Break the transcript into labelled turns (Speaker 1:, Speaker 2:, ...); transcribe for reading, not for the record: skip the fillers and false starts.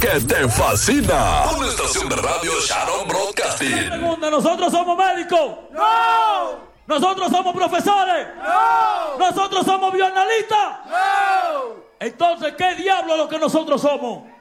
Speaker 1: que te fascina. Una estación de radio Sharon Broadcasting.
Speaker 2: Pregunta, ¿nosotros somos médicos?
Speaker 3: ¡No!
Speaker 2: ¿Nosotros somos profesores?
Speaker 3: ¡No!
Speaker 2: ¿Nosotros somos bioanalistas?
Speaker 3: ¡No!
Speaker 2: Entonces, ¿qué diablo es lo que nosotros somos?